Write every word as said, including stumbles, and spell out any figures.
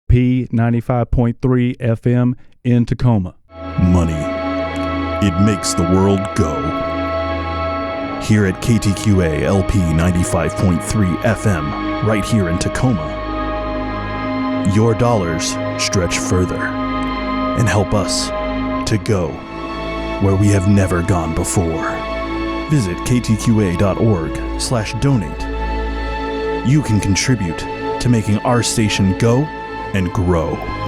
P ninety-five point three F M in Tacoma. Money. It makes the world go. Here at K T Q A L P ninety-five point three F M, right here in Tacoma, your dollars stretch further and help us to go where we have never gone before. Visit ktqa.org slash donate. You can contribute to making our station go and grow.